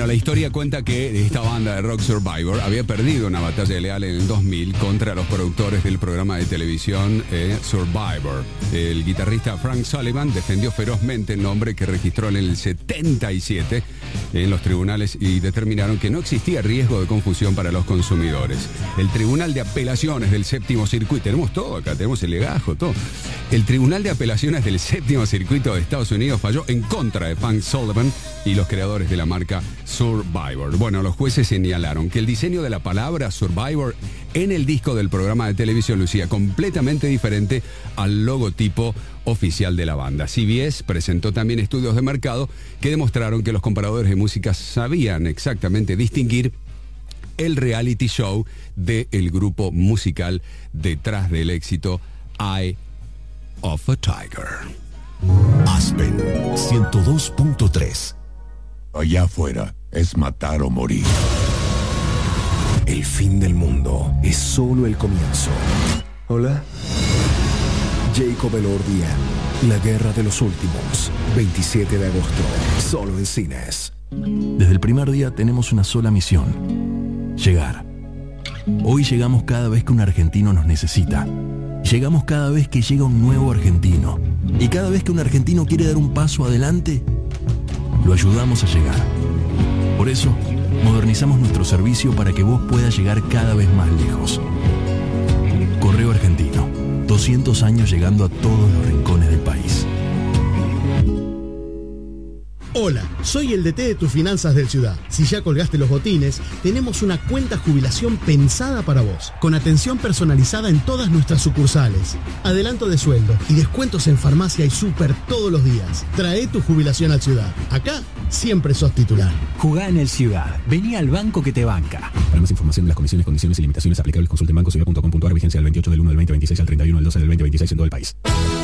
Bueno, la historia cuenta que esta banda de rock Survivor había perdido una batalla leal en el 2000 contra los productores del programa de televisión Survivor. El guitarrista Frank Sullivan defendió ferozmente el nombre que registró en el 77 en los tribunales y determinaron que no existía riesgo de confusión para los consumidores. El Tribunal de Apelaciones del Séptimo Circuito, tenemos todo acá, tenemos el legajo, todo. El Tribunal de Apelaciones del Séptimo Circuito de Estados Unidos falló en contra de Frank Sullivan y los creadores de la marca Survivor. Bueno, los jueces señalaron que el diseño de la palabra Survivor en el disco del programa de televisión lucía completamente diferente al logotipo oficial de la banda. CBS presentó también estudios de mercado que demostraron que los comparadores de música sabían exactamente distinguir el reality show del grupo musical detrás del éxito Eye of a Tiger. Aspen 102.3. Allá afuera es matar o morir. El fin del mundo es solo el comienzo. Hola. Jacob Elordi, La Guerra de los Últimos. 27 de agosto, solo en cines. Desde el primer día tenemos una sola misión: llegar. Hoy llegamos cada vez que un argentino nos necesita. Llegamos cada vez que llega un nuevo argentino. Y cada vez que un argentino quiere dar un paso adelante, lo ayudamos a llegar. Por eso, modernizamos nuestro servicio para que vos puedas llegar cada vez más lejos. Correo Argentino, 200 años llegando a todos los rincones del país. Hola, soy el DT de tus finanzas del Ciudad. Si ya colgaste los botines, tenemos una cuenta jubilación pensada para vos, con atención personalizada en todas nuestras sucursales, adelanto de sueldo y descuentos en farmacia y súper todos los días. Trae tu jubilación al Ciudad. Acá siempre sos titular. Jugá en el Ciudad. Vení al banco que te banca. Para más información de las condiciones, condiciones y limitaciones aplicables, consulte en bancociudad.com.ar. Vigencia del 28 del 1 del 2026 al 31 del 12 del 2026 en todo el país.